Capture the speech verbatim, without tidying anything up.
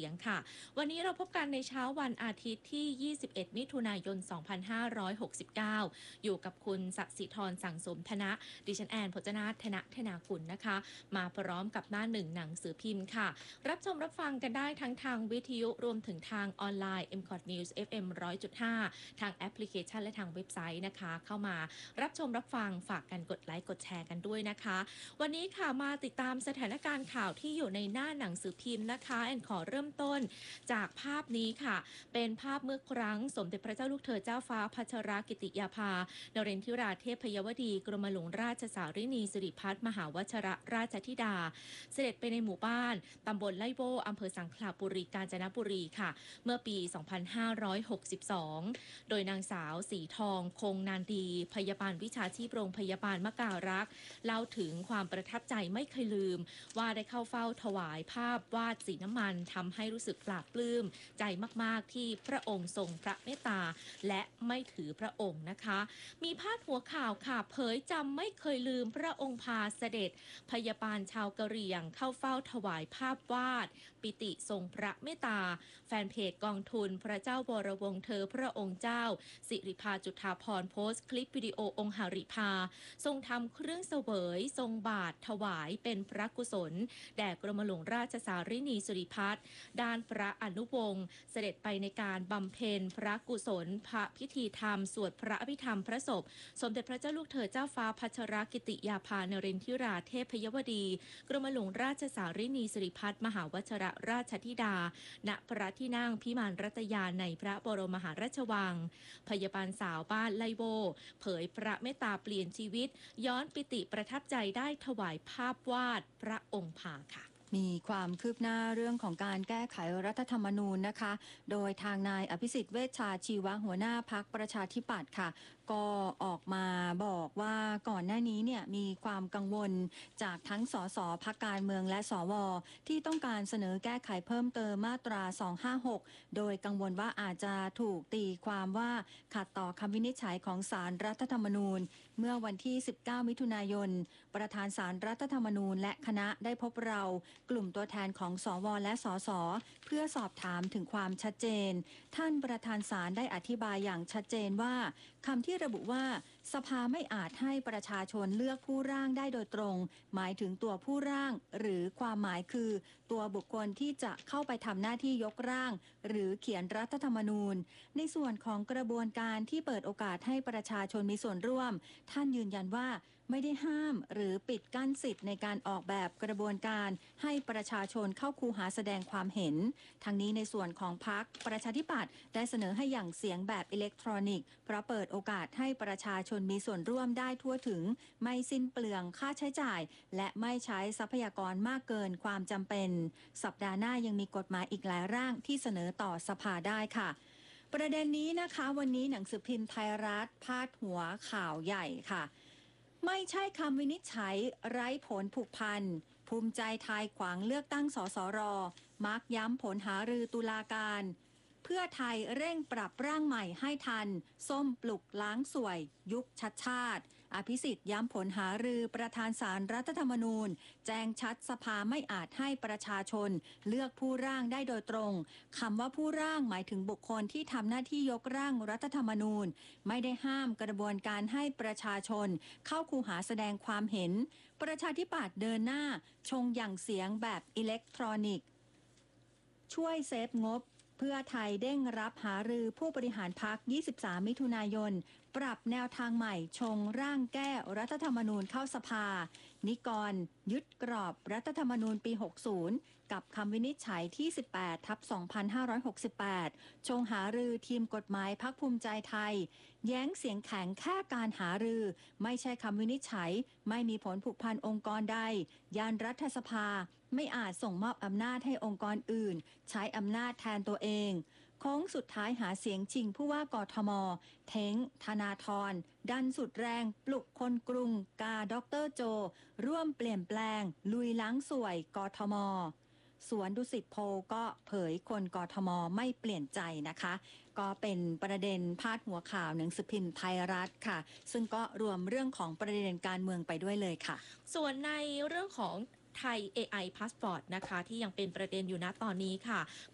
ยงค่ะวันนี้เราพบกันในเช้าวันอาทิตย์ที่ยี่สิบเอ็ดมิถุนายนสองพันห้าร้อยหกสิบเก้าอยู่กับคุณสศิธรสังสมธนะดิฉันแอนพจนาธนะธนากุลนะคะมาพร้อมกับหน้าหนึ่งหนังสือพิมพ์ค่ะรับชมรับฟังกันได้ทั้งทางวิทยุรวมถึงทางออนไลน์ เอ็ม คอท News เอฟ เอ็ม หนึ่งร้อยจุดห้า ทางแอปพลิเคชันและทางเว็บไซต์นะคะเข้ามารับชมรับฟังฝากกันกดไลค์กดแชร์กันด้วยนะคะวันนี้ค่ะมาติดตามสถานการณ์ข่าวที่อยู่ในหน้าหนังสือพิมพ์นะคะแอนขอเริ่มต้นจากภาพนี้ค่ะเป็นภาพเมื่อครั้งสมเด็จพระเจ้าลูกเธอเจ้าฟ้าพัชรกิติยาภานเรนทิราเทพยวดีกรมหลวงราชสารินีสิริพัฒน์มหาวชรราชธิดาเสด็จไปในหมู่บ้านตำบลไล่โบอำเภอสังขละบุรีกาญจนบุรีค่ะเมื่อปี สองพันห้าร้อยหกสิบสอง โดยนางสาวสีทองคงนานดีพยาบาลวิชาชีพโรงพยาบาลมะการักษ์เล่าถึงความประทับใจไม่เคยลืมว่าได้เข้าเฝ้าถวายภาพวาดสีน้ำมันทำให้รู้สึกปลาบปลื้มใจมากๆที่พระองค์ทรงพระเมตตาและไม่ถือพระองค์นะคะมีพาดหัวข่าวค่ะเผยจำไม่เคยลืมพระองค์พาเสด็จพยาบาลชาวกะเหรี่ยงเข้าเฝ้าถวายภาพวาดปิติทรงพระเมตตาแฟนเพจกองทุนพระเจ้าวรวงศ์เธอพระองค์เจ้าสิริภาจุฑาภรณ์โพสต์คลิปวิดีโอองค์หริภาทรงทำเครื่องเสวยทรงบาทถวายเป็นพระกุศลแด่กรมหลวงราชสารินีสิริพัฒน์ด้านพระอนุวงศ์เสด็จไปในการบำเพ็ญพระกุศลพระพิธีธรรมสวดพระอภิธรรมพระศพสมเด็จพระเจ้าลูกเธอเจ้าฟ้าพัชรกิติยาภานเรนทิราเทพยวดีกรมหลวงราชสารินีสิริพัฒน์มหาวชรราชธิดาณพระที่นั่งพิมานรัตยาในพระบรมมหาราชวังพยาบาลสาวบ้านไลโวเผยพระเมตตาเปลี่ยนชีวิตย้อนปิติประทับใจได้ถวายภาพวาดพระองค์พาค่ะมีความคืบหน้าเรื่องของการแก้ไขรัฐธรรมนูญนะคะโดยทางนายอภิสิทธิ์เวชชาชีวะหัวหน้าพรรคประชาธิปัตย์ค่ะก็ออกมาบอกว่าก่อนหน้านี้เนี่ยมีความกังวลจากทั้งสสพรรคการเมืองและสวที่ต้องการเสนอแก้ไขเพิ่มเติมมาตราสองห้าหกโดยกังวลว่าอาจจะถูกตีความว่าขัดต่อคำวินิจฉัยของศาลรัฐธรรมนูญเมื่อวันที่สิบเก้ามิถุนายนประธานศาลรัฐธรรมนูญและคณะได้พบเรากลุ่มตัวแทนของสวและสสเพื่อสอบถามถึงความชัดเจนท่านประธานศาลได้อธิบายอย่างชัดเจนว่าคำที่ระบุว่าสภาไม่อาจให้ประชาชนเลือกผู้ร่างได้โดยตรงหมายถึงตัวผู้ร่างหรือความหมายคือตัวบุคคลที่จะเข้าไปทำหน้าที่ยกร่างหรือเขียนรัฐธรรมนูญในส่วนของกระบวนการที่เปิดโอกาสให้ประชาชนมีส่วนร่วมท่านยืนยันว่าไม่ได้ห้ามหรือปิดกั้นสิทธิ์ในการออกแบบกระบวนการให้ประชาชนเข้าคูหาแสดงความเห็นทั้งนี้ในส่วนของพรรคประชาธิปัตย์ได้เสนอให้อย่างเสียงแบบอิเล็กทรอนิกส์เพราะเปิดโอกาสให้ประชาชนมีส่วนร่วมได้ทั่วถึงไม่สิ้นเปลืองค่าใช้จ่ายและไม่ใช้ทรัพยากรมากเกินความจำเป็นสัปดาห์หน้ายังมีกฎหมายอีกหลายร่างที่เสนอต่อสภาได้ค่ะประเด็นนี้นะคะวันนี้หนังสือพิมพ์ไทยรัฐพาดหัวข่าวใหญ่ค่ะไม่ใช่คำวินิจฉัยไร้ผลผูกพันภูมิใจไทยขวางเลือกตั้งสสรมักย้ำผลหารือตุลาการเพื่อไทยเร่งปรับร่างใหม่ให้ทันส้มปลุกล้างสวยยุคชัดชาติอภิสิทธิ์ย้ำผลหารือประธานศาลรัฐธรรมนูญแจ้งชัดสภาไม่อาจให้ประชาชนเลือกผู้ร่างได้โดยตรงคำว่าผู้ร่างหมายถึงบุคคลที่ทำหน้าที่ยกร่างรัฐธรรมนูญไม่ได้ห้ามกระบวนการให้ประชาชนเข้าคูหาแสดงความเห็นประชาธิปัตย์เดินหน้าชงอย่างเสียงแบบอิเล็กทรอนิกส์ช่วยเซฟงบเพื่อไทยเด้งรับหารือผู้บริหารพรรคยี่สิบสามมิถุนายนปรับแนวทางใหม่ชงร่างแก้รัฐธรรมนูญเข้าสภานิกรยึดกรอบรัฐธรรมนูญปีหกสิบกับคำวินิจฉัยที่สิบแปดทับสองพันห้าร้อยหกสิบแปดชงหารือทีมกฎหมายพรรคภูมิใจไทยแย้งเสียงแข็งแค่การหารือไม่ใช่คำวินิจฉัยไม่มีผลผูกพันองค์กรใดยานรัฐสภาไม่อาจส่งมอบอำนาจให้องค์กรอื่นใช้อำนาจแทนตัวเองโค้งสุดท้ายหาเสียงชิงผู้ว่ากทมเท้งธนาธรดันสุดแรงปลุกคนกรุงกาดรโจร่วมเปลี่ยนแปลงลุยล้างสวยกทมสวนดุสิตโพก็เผยคนกทมไม่เปลี่ยนใจนะคะก็เป็นประเด็นพาดหัวข่าวหนังสือพิมพ์ไทยรัฐค่ะซึ่งก็รวมเรื่องของประเด็นการเมืองไปด้วยเลยค่ะส่วนในเรื่องของไทย เอ ไอ Passport นะคะที่ยังเป็นประเด็นอยู่ณตอนนี้ค่ะ